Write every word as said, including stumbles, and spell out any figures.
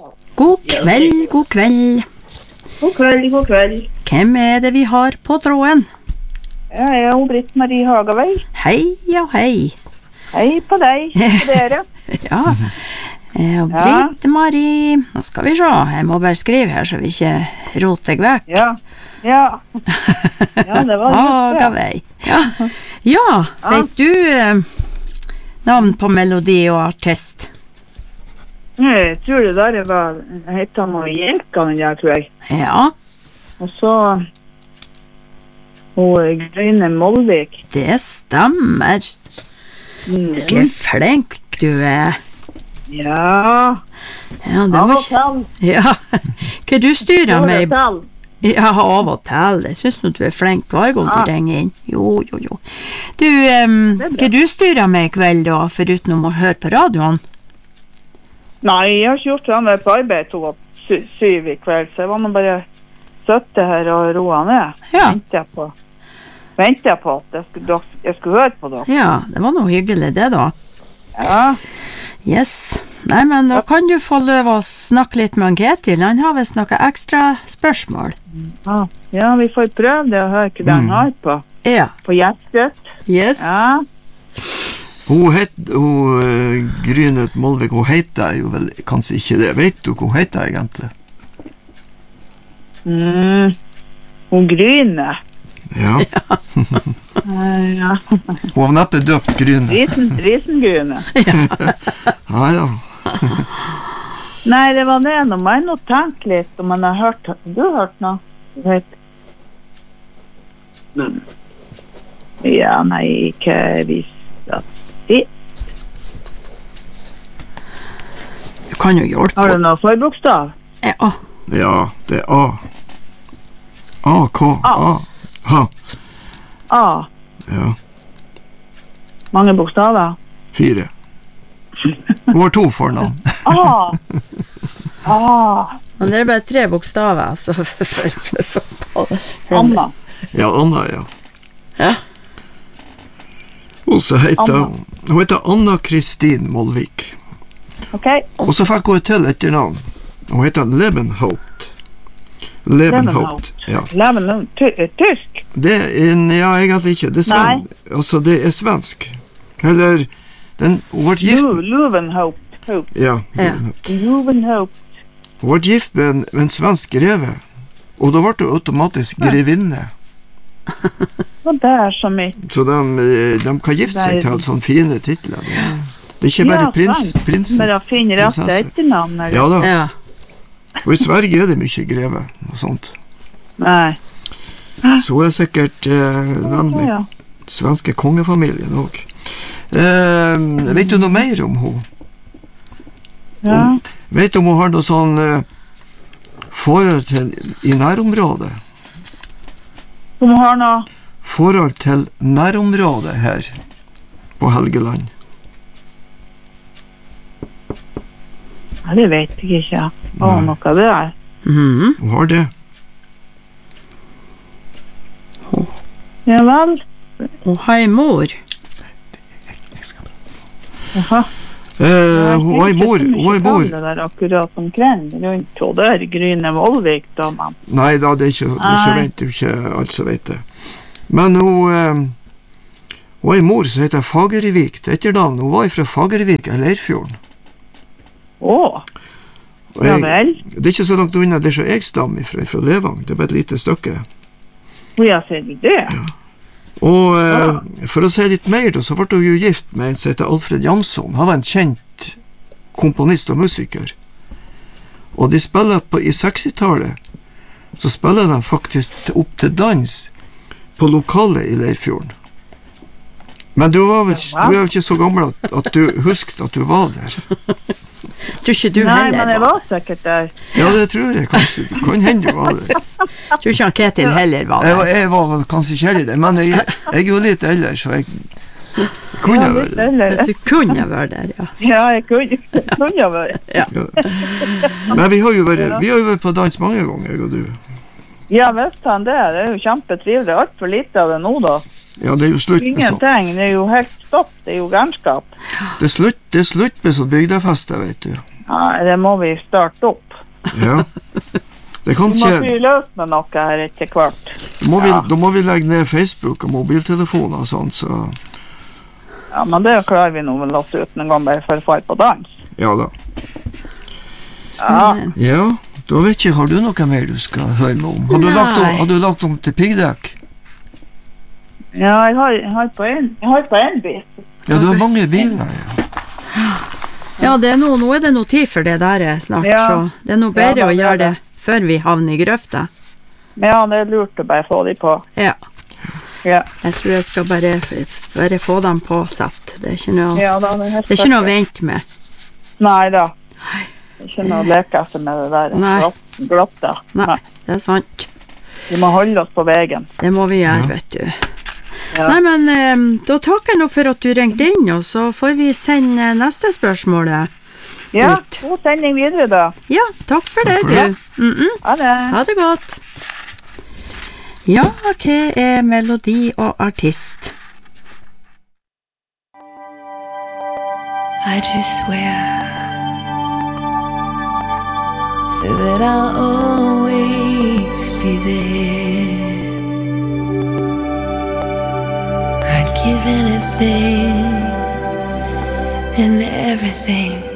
God kveld, god kveld. God kveld, god kveld. Hvem er det vi har på tråden? Jeg er Britt-Marie Hagavei. Hei og hei. Hei på deg, på dere. Ja, eh, og Britt-Marie, nå skal vi se, jeg må bare skrive her så vi ikke roter deg vekk. Ja, ja. Ja, det var Hagavei. Ja, ja, vet du eh, navn på melodi og artist? Jeg tror det der var, jeg heter noe Jelka, den der, tror jeg. Ja. Og så, og Grønne Molvik. Det stemmer. Mm. Hvor flink du er. Ja. Ja, det Av var og ikke... til. Ja, hva du styrer Av og med? til. Ja, av og til. Jeg synes nå du er flink hver gang du Ja. ringer inn. Jo, jo, jo. Du, um, Det er bra. hva du styrer med i kveld da, foruten om å høre på radioen? Nei, jeg har ikke gjort det på arbeid to og sy- syv i kveld, så jeg var nå bare søtte her og roa ned. Ja. Ventet jeg på, ventet jeg på at jeg skulle, dere- jeg skulle høre på dere. Ja, det var noe hyggelig det da. Ja, Yes. Nei, men da kan du få løp å snakke litt med Ketil. Han har vist noe ekstra spørsmål. ja. ja, vi får prøve det og høre hva den har på. Ja. På hjertet. Yes. Ja, Hun heter, hun uh, Grynet Molvik, hun heter jo vel kanskje ikke det. Vet du hva hun heter egentlig? mm. Hun gryner. Ja, Eh, ja. hun har neppe døpt Grynet. Risen, risengryne. Ja, ja. Nei, det var det. Nå må jeg nå tenke litt om man har hørt. Du har hørt noe? Du vet. Ja, nei, ikke visst at det. Du kan jo hjelpe. Har du noe forbokstav? Ja. Ja, det er A. A, K, A. Ha, A. ja, Mange bokstaver? fire. Hun har to fornavn. A. A. Men det er bare tre bokstaver, altså. For, for, for, for, Anna. Ja, Anna, ja. Ja. Og så heter Anna. hun, hun heter Anna Kristin Molvik. Ok. Og så fikk hun et til etternavn. Hun heter Levenhaupt. Levenhaupt, ja. Leven, ty- tysk? Det er, ja, egentlig ikke. Det er sven, altså, det er svensk. Eller, den, hun ble gift, Lu- Luvenhaupt. Haupt. ja, Ja. Levenhaupt. Luvenhaupt. Hun ble gift med en, med en svensk greve, og da ble hun automatisk grevinne. Og det er så mye. Så de, eh, de kan gifte seg til sånne fine titler. Det er ikke bare Ja, prins, sant. prinsen. Bare å finne rett prinsesse. etternavn. eller? Ja da, Ja. og i Sverige er det mye greve og sånt. Nei. Så hun er sikkert eh, venn med Ja. svenske kongefamilien også. Eh, vet du noe mer om henne? Ja. Vet du om hun har noe sånn eh, forhold til i nærområdet? Som har noe. Forhold til nærområdet her på Helgeland. Ja, det vet jeg ikke. Å, Nei. noe det er. Mhm. Hun har det. Ja vel. Og hei mor. Jaha. Eh, hun har en mor, hun har en mor. Det der akkurat omkring rundt og der, Gryne Molvik, da, man. Nei da, det er ikke, det er ikke, Nei. vet, det er ikke alt som vet det. Men hun, eh, hun har en mor som heter Fagervik, til etternavn. Hun var fra Fagervik, eller Leirfjorden. Å, Og ja jeg, vel. det er ikke så langt unna det som jeg stammer fra, fra Levang. Det er bare et lite stykke. Hvor jeg ser du det? Og eh, for å si litt mer da, så ble hun jo gift med en som heter Alfred Jansson. Han var en kjent komponist og musiker. Og de spiller på, i sekstitallet, så spiller de faktisk til- opp til dans på lokalet i Leirfjorden. Men du, var vel, Ja, du er jo ikke så gammel at, at du husket at du var der. Tror ikke du Nei, heller men jeg var. var sikkert der. Ja, det tror jeg kanskje. Kan hende du var der. Tror ikke han Ketil heller var Jeg, var- der. jeg var vel kanskje ikke heller det, men jeg, jeg er jo litt eldre, så jeg kunne Ja, være litt det. eldre. Du kunne være der, ja. Ja, jeg kunne, kunne være. Ja. Men vi har jo vært, vi har jo vært på dans mange ganger, jeg og du. Ja, visst han det. Det er jo kjempetrivelig. Alt for lite av det nå, da. Ja, det er jo slutt med sånt. Ingenting. Det er jo helt stopp. Det er jo gærskap. Det er slutt, det er slutt med sånn bygdefester, vet du. Ja, det må vi starte opp. Ja. Det kan Vi må ikke... fyre løs med noe her etter hvert. Da må, vi, Ja. da må vi legge ned Facebook og mobiltelefoner og sånt, så... Ja, men det klarer vi nå vel oss uten en gang bare for å fare på dans. Ja da. Spennende. Ja, da vet ikke, har du noe mer du skal høre meg om? Har du, Nei. lagt om, har du lagt om til piggdekk? Ja, jeg har, jeg har på en, jeg har på en bil. Ja, du har mange biler, ja. Ja, det er nå, nå er det noe tid for det der snart, Ja. så det er noe bedre Ja, da, å det er gjøre det det. før vi havner i grøfta. Ja, det er lurt å bare få de på. Ja, Ja, jeg tror jeg skal bare, bare få dem på sett. Det er ikke noe, ja da, det er helt det er ikke noe å perfekt. vente med. Nei da. Det er ikke noe å leke etter med det der. Nei. Glatt, glatt da. Nei, det er sant. Vi må holde oss på veien. Det må vi gjøre, Ja. vet du. Ja. Nei, men eh, da takker jeg nå for at du ringte inn, og så får vi sende neste spørsmålet. Ja, Ut. god sending videre da. Ja, takk for Takk det, for du. det. Mm -mm. Ha det. Ha det godt. Ja, hva er melodi og artist? I just swear that I'll always be there. I'd give anything and everything